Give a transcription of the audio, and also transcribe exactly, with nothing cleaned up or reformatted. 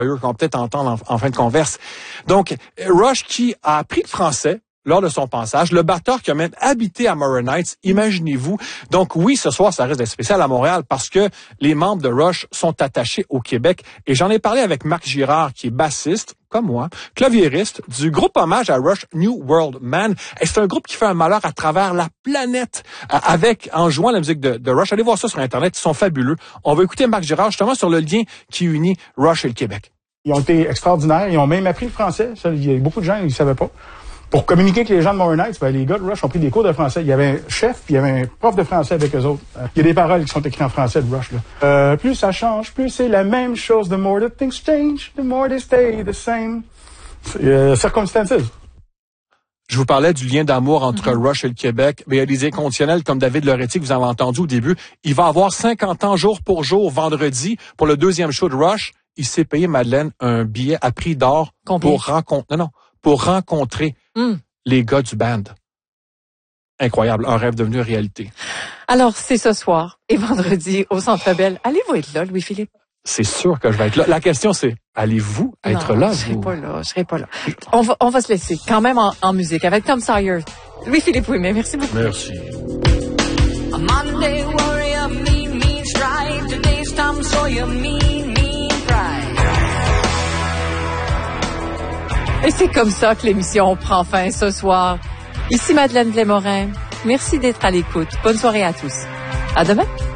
qu'on va peut-être entendre en, en fin de converse. Donc, Rush qui a appris le français lors de son passage, le batteur qui a même habité à Morin Heights, imaginez-vous. Donc oui, ce soir, ça risque d'être spécial à Montréal parce que les membres de Rush sont attachés au Québec. Et j'en ai parlé avec Marc Girard, qui est bassiste, comme moi, claviériste, du groupe hommage à Rush, New World Man. Et c'est un groupe qui fait un malheur à travers la planète avec, en jouant la musique de, de Rush. Allez voir ça sur Internet, ils sont fabuleux. On va écouter Marc Girard justement sur le lien qui unit Rush et le Québec. Ils ont été extraordinaires, ils ont même appris le français. Ça, il y a beaucoup de gens qui ne savaient pas. Pour communiquer avec les gens de Morin Heights, ben, les gars de Rush ont pris des cours de français. Il y avait un chef, puis il y avait un prof de français avec eux autres. Il y a des paroles qui sont écrites en français de Rush, là. Euh, plus ça change, plus c'est la même chose. The more the things change, the more they stay the same. Euh, circumstances. Je vous parlais du lien d'amour entre mm-hmm. Rush et le Québec. Mais il y a des inconditionnels comme David Loretti que vous avez entendu au début. Il va avoir cinquante ans jour pour jour vendredi pour le deuxième show de Rush. Il s'est payé, Madeleine, un billet à prix d'or pour rencontrer, non, non, pour rencontrer mm. les gars du band. Incroyable, un rêve devenu réalité. Alors, c'est ce soir et vendredi au Centre Bell. Allez-vous être là, Louis-Philippe? C'est sûr que je vais être là. La question, c'est, allez-vous être non, là? je serai vous? pas là, je serai pas là. On va, on va se laisser quand même en, en musique avec Tom Sawyer. Louis-Philippe Ouimet, merci beaucoup. Merci. A Monday warrior, mean, mean stride. Today's Tom Sawyer, mean, mean pride. Et c'est comme ça que l'émission prend fin ce soir. Ici Madeleine Blais-Morin. Merci d'être à l'écoute. Bonne soirée à tous. À demain.